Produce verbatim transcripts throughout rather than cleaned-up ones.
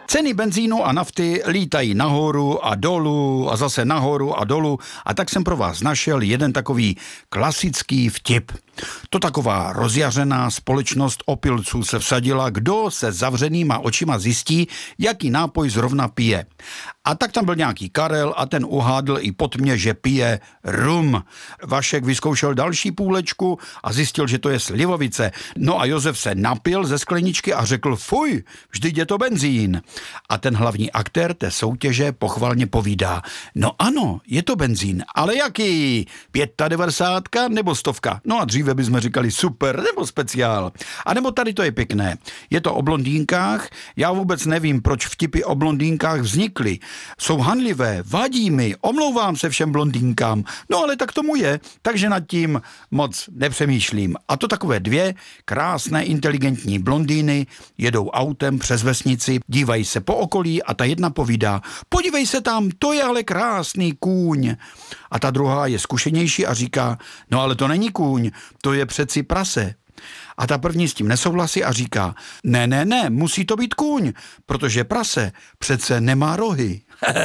Ceny benzínu a nafty lítají nahoru a dolů a zase nahoru a dolů a tak jsem pro vás našel jeden takový klasický vtip. To taková rozjařená společnost opilců se vsadila, kdo se zavřenýma očima zjistí, jaký nápoj zrovna pije. A tak tam byl nějaký Karel a ten uhádl i po tmě, že pije rum. Vašek vyzkoušel další půlečku a zjistil, že to je slivovice. No a Josef se napil ze skleničky a řekl, fuj, vždyť je to benzín. A ten hlavní aktér té soutěže pochvalně povídá, no ano, je to benzín, ale jaký? Pětadevasátka nebo stovka? No a dříve bychom říkali super nebo speciál. A nebo tady to je pěkné. Je to o blondýnkách, já vůbec nevím, proč vtipy o blondýnkách vznikly. Jsou hanlivé, vadí mi, omlouvám se všem blondýnkám, no ale tak tomu je, takže nad tím moc nepřemýšlím. A to takové dvě krásné, inteligentní blondýny jedou autem přes vesnici, dívají se po okolí a ta jedna povídá, podívej se tam, to je ale krásný kůň. A ta druhá je zkušenější a říká, no ale to není kůň, to je přeci prase. A ta první s tím nesouhlasí a říká, ne, ne, ne, musí to být kůň, protože prase přece nemá rohy.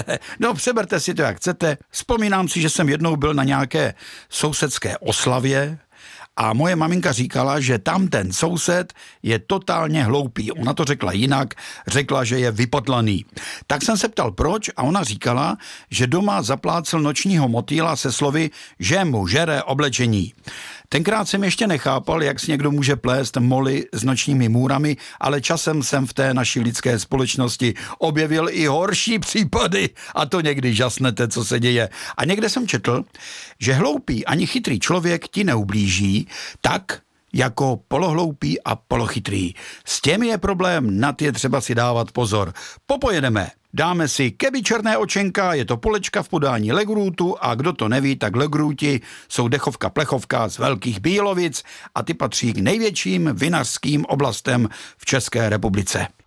No přeberte si to, jak chcete. Vzpomínám si, že jsem jednou byl na nějaké sousedské oslavě a moje maminka říkala, že tam ten soused je totálně hloupý. Ona to řekla jinak, řekla, že je vypotlaný. Tak jsem se ptal proč a ona říkala, že doma zaplácel nočního motýla se slovy, že mu žere oblečení. Tenkrát jsem ještě nechápal, jak si někdo může plést moly s nočními můrami, ale časem jsem v té naší lidské společnosti objevil i horší případy a to někdy žasnete, co se děje. A někde jsem četl, že hloupý ani chytrý člověk ti neublíží tak, jako polohloupý a polochytrý. S těmi je problém, na ty je třeba si dávat pozor. Popojedeme. Dáme si Kebi černé očenka, je to polečka v podání Legrootu a kdo to neví, tak Legrooti jsou dechovka plechovka z Velkých Bílovic a ty patří k největším vinařským oblastem v České republice.